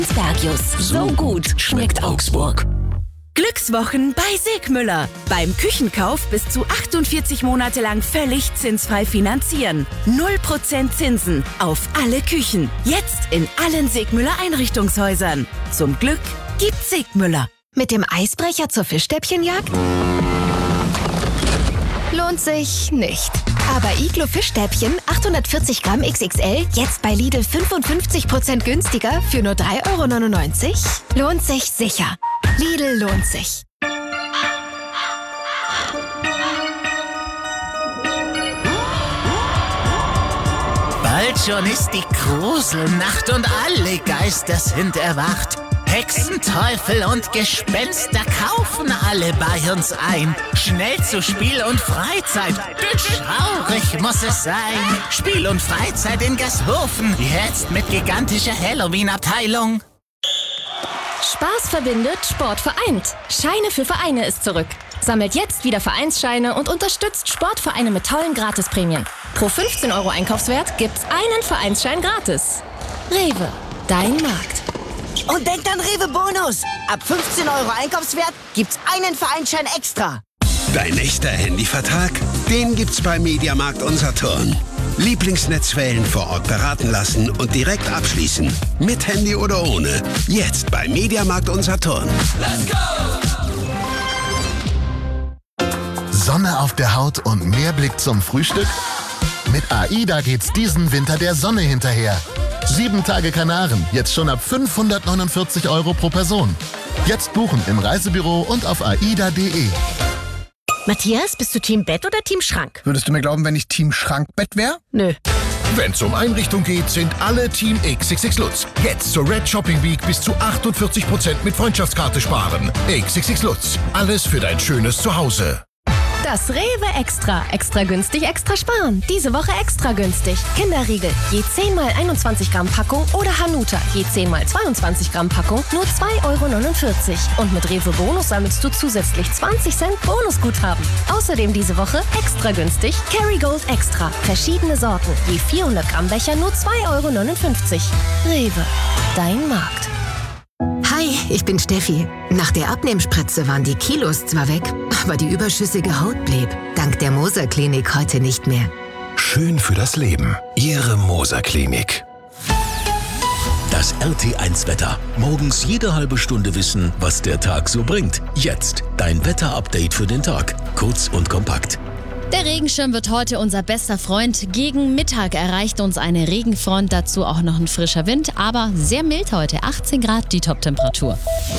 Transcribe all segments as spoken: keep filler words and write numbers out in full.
Bergius. So gut schmeckt Augsburg. Glückswochen bei Sigmüller. Beim Küchenkauf bis zu achtundvierzig Monate lang völlig zinsfrei finanzieren. null Prozent Zinsen auf alle Küchen. Jetzt in allen Sigmüller Einrichtungshäusern. Zum Glück gibt's Sigmüller. Mit dem Eisbrecher zur Fischstäbchenjagd? Lohnt sich nicht. Aber Iglo Fischstäbchen achthundertvierzig Gramm X X L jetzt bei Lidl fünfundfünfzig Prozent günstiger für nur drei Euro neunundneunzig? Lohnt sich sicher. Lidl lohnt sich. Bald schon ist die Gruselnacht und alle Geister sind erwacht. Hexen, Teufel und Gespenster kaufen alle bei uns ein. Schnell zu Spiel und Freizeit, denn schaurig muss es sein. Spiel und Freizeit in Gashofen, jetzt mit gigantischer Halloween-Abteilung. Spaß verbindet, Sport vereint. Scheine für Vereine ist zurück. Sammelt jetzt wieder Vereinsscheine und unterstützt Sportvereine mit tollen Gratisprämien. Pro fünfzehn Euro Einkaufswert gibt's einen Vereinsschein gratis. Rewe, dein Markt. Und denkt an Rewe Bonus. Ab fünfzehn Euro Einkaufswert gibt's einen Vereinsschein extra. Dein echter Handyvertrag? Den gibt's bei Mediamarkt Unsaturn. Lieblingsnetzwellen vor Ort beraten lassen und direkt abschließen. Mit Handy oder ohne. Jetzt bei Mediamarkt Unsaturn. Let's go! Sonne auf der Haut und mehr Blick zum Frühstück? Mit AIDA geht's diesen Winter der Sonne hinterher. Sieben Tage Kanaren, jetzt schon ab fünfhundertneunundvierzig Euro pro Person. Jetzt buchen im Reisebüro und auf aida punkt de. Matthias, bist du Team Bett oder Team Schrank? Würdest du mir glauben, wenn ich Team Schrankbett wäre? Nö. Wenn's um Einrichtung geht, sind alle Team X X X Lutz. Jetzt zur Red Shopping Week bis zu achtundvierzig Prozent mit Freundschaftskarte sparen. X X X Lutz. Alles für dein schönes Zuhause. Das Rewe Extra. Extra günstig, extra sparen. Diese Woche extra günstig. Kinderriegel. Je zehn mal einundzwanzig Gramm Packung oder Hanuta. Je zehn mal zweiundzwanzig Gramm Packung. Nur zwei Euro neunundvierzig. Und mit Rewe Bonus sammelst du zusätzlich zwanzig Cent Bonusguthaben. Außerdem diese Woche extra günstig. Kerrygold Extra. Verschiedene Sorten. Je vierhundert Gramm Becher nur zwei Euro neunundfünfzig. Rewe. Dein Markt. Hi, ich bin Steffi. Nach der Abnehmspritze waren die Kilos zwar weg, aber die überschüssige Haut blieb. Dank der Moser Klinik heute nicht mehr. Schön für das Leben. Ihre Moser Klinik. Das R T eins Wetter. Morgens jede halbe Stunde wissen, was der Tag so bringt. Jetzt dein Wetterupdate für den Tag. Kurz und kompakt. Der Regenschirm wird heute unser bester Freund. Gegen Mittag erreicht uns eine Regenfront, dazu auch noch ein frischer Wind, aber sehr mild heute, achtzehn Grad die Toptemperatur.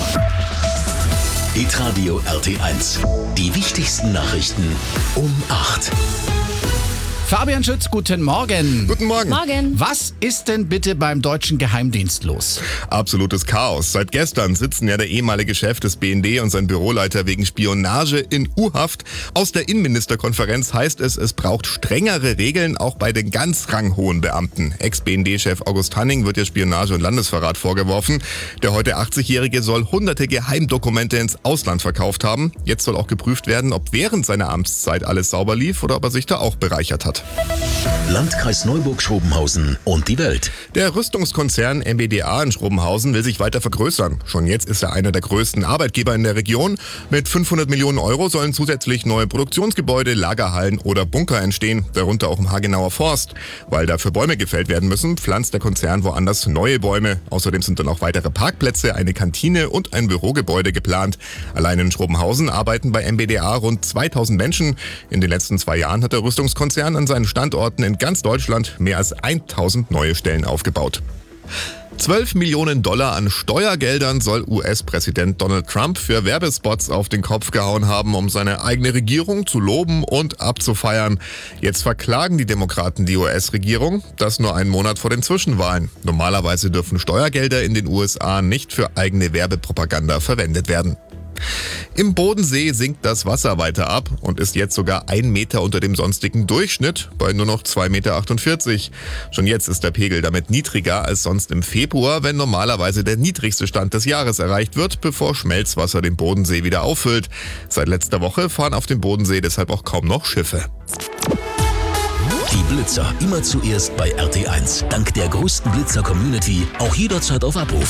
Hitradio R T eins. Die wichtigsten Nachrichten um acht. Fabian Schütz, guten Morgen. Guten Morgen. Morgen. Was ist denn bitte beim deutschen Geheimdienst los? Absolutes Chaos. Seit gestern sitzen ja der ehemalige Chef des B N D und sein Büroleiter wegen Spionage in U-Haft. Aus der Innenministerkonferenz heißt es, es braucht strengere Regeln auch bei den ganz ranghohen Beamten. Ex-B N D-Chef August Hanning wird ja Spionage und Landesverrat vorgeworfen. Der heute achtzigjährige soll hunderte Geheimdokumente ins Ausland verkauft haben. Jetzt soll auch geprüft werden, ob während seiner Amtszeit alles sauber lief oder ob er sich da auch bereichert hat. Landkreis Neuburg-Schrobenhausen und die Welt. Der Rüstungskonzern M B D A in Schrobenhausen will sich weiter vergrößern. Schon jetzt ist er einer der größten Arbeitgeber in der Region. Mit fünfhundert Millionen Euro sollen zusätzlich neue Produktionsgebäude, Lagerhallen oder Bunker entstehen, darunter auch im Hagenauer Forst. Weil dafür Bäume gefällt werden müssen, pflanzt der Konzern woanders neue Bäume. Außerdem sind dann auch weitere Parkplätze, eine Kantine und ein Bürogebäude geplant. Allein in Schrobenhausen arbeiten bei M B D A rund zweitausend Menschen. In den letzten zwei Jahren hat der Rüstungskonzern an seinen Standorten in ganz Deutschland mehr als tausend neue Stellen aufgebaut. zwölf Millionen Dollar an Steuergeldern soll U S-Präsident Donald Trump für Werbespots auf den Kopf gehauen haben, um seine eigene Regierung zu loben und abzufeiern. Jetzt verklagen die Demokraten die U S-Regierung, das nur einen Monat vor den Zwischenwahlen. Normalerweise dürfen Steuergelder in den U S A nicht für eigene Werbepropaganda verwendet werden. Im Bodensee sinkt das Wasser weiter ab und ist jetzt sogar ein Meter unter dem sonstigen Durchschnitt bei nur noch zwei Komma achtundvierzig Meter. Schon jetzt ist der Pegel damit niedriger als sonst im Februar, wenn normalerweise der niedrigste Stand des Jahres erreicht wird, bevor Schmelzwasser den Bodensee wieder auffüllt. Seit letzter Woche fahren auf dem Bodensee deshalb auch kaum noch Schiffe. Die Blitzer immer zuerst bei R T eins. Dank der größten Blitzer-Community auch jederzeit auf Abruf.